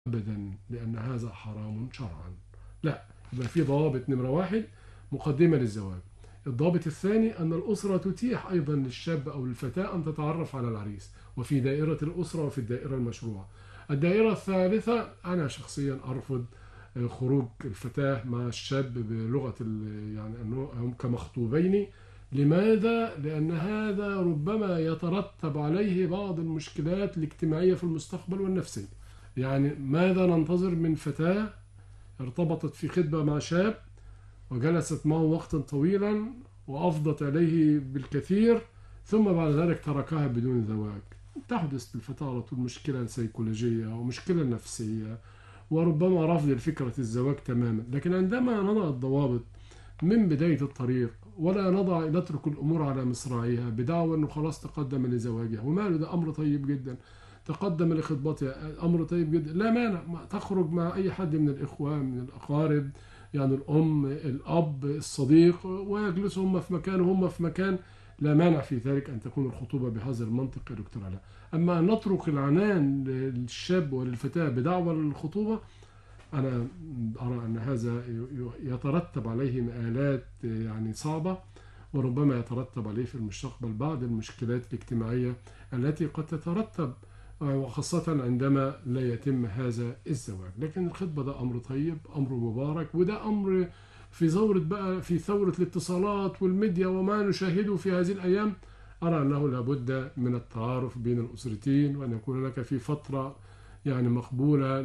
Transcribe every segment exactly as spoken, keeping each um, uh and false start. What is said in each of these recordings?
أبدا لأن هذا حرام شرعا. لا، يبقى في ضوابط. نمرة واحد، مقدمة للزواج. الضابط الثاني أن الأسرة تتيح أيضا للشاب أو الفتاة أن تتعرف على العريس، وفي دائرة الأسرة وفي الدائرة المشروعة. الدائرة الثالثة، أنا شخصيا أرفض خروج الفتاة مع الشاب بلغة يعني أنهم كمخطوبين. لماذا؟ لأن هذا ربما يترتب عليه بعض المشكلات الاجتماعية في المستقبل والنفسية. يعني ماذا ننتظر من فتاة ارتبطت في خطبة مع شاب وجلست معه وقتا طويلا وأفضت عليه بالكثير، ثم بعد ذلك تركها بدون زواج؟ تحدث للفتاة على طول مشكلة سيكولوجية ومشكلة نفسية، وربما رفض فكرة الزواج تماما. لكن عندما نضع الضوابط من بداية الطريق، ولا نضع نترك الأمور على مصراعيها بدعوى أنه خلاص تقدم لزواجها وماله، ده أمر طيب جدا، تقدم لخطبتها أمر طيب جدا، لا مانع تخرج مع أي حد من الإخوة من الأقارب، يعني الأم الأب الصديق، ويجلسوا هم في مكان وهم في مكان، لا مانع في ذلك أن تكون الخطوبة بهذا المنطق يا دكتور علاء. أما أن نترك العنان للشاب وللفتاة بدعوى الخطوبة، أنا أرى أن هذا يترتب عليه مآلات يعني صعبة، وربما يترتب عليه في المستقبل بعض المشكلات الاجتماعية التي قد تترتب، وخاصة عندما لا يتم هذا الزواج. لكن الخطبة ده أمر طيب، أمر مبارك، وده أمر في ثورة بقى في ثورة الاتصالات والميديا وما نشاهده في هذه الأيام. أرى أنه لابد من التعارف بين الأسرتين، وأن يكون لك في فترة يعني مقبولة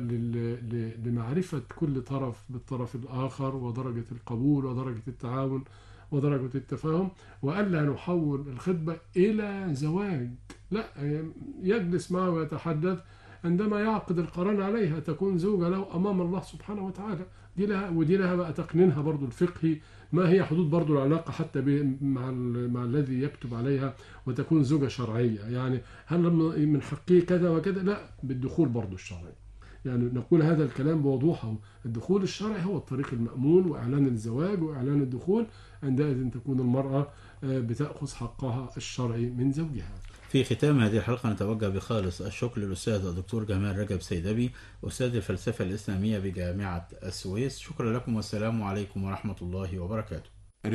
لمعرفة كل طرف بالطرف الآخر، ودرجة القبول ودرجة التعاون ودرجة التفاهم، وألا نحول الخطبة إلى زواج. لا، يجلس معه ويتحدث، عندما يعقد القران عليها تكون زوجة له أمام الله سبحانه وتعالى. دي لها ودي لها بقى تقنينها برضو الفقهي، ما هي حدود برضو العلاقة حتى مع مع الذي يكتب عليها، وتكون زوجة شرعية. يعني هل من حقه كذا وكذا؟ لا، بالدخول برضو الشرعي. يعني نقول هذا الكلام بوضوحه، الدخول الشرعي هو الطريق المأمون، وإعلان الزواج وإعلان الدخول، عندئذ تكون المرأة بتأخذ حقها الشرعي من زوجها. في ختام هذه الحلقة نتوجه بخالص الشكر للأستاذ الدكتور جمال رجب سيدبي، أستاذ الفلسفة الإسلامية بجامعة السويس. شكرا لكم والسلام عليكم ورحمة الله وبركاته.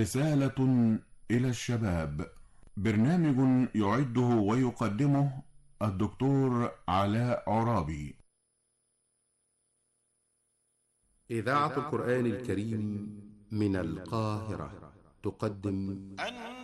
رسالة إلى الشباب، برنامج يعده ويقدمه الدكتور علاء عرابي. إذاعة القرآن الكريم من القاهرة تقدم